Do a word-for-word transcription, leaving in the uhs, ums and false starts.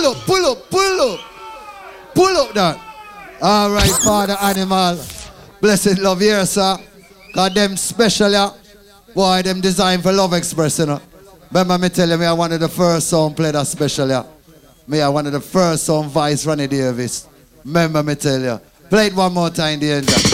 Pull up, pull up, pull up. Pull up that. All right, Father Animal. Blessed love here, sir. God, them special, yeah. Boy, them designed for Love Express, you know. Remember me tell you, me I one of the first song play that special, yeah. Me I one of the first song Vice Ronnie Davis. Remember me tell you. Play it one more time, the angel.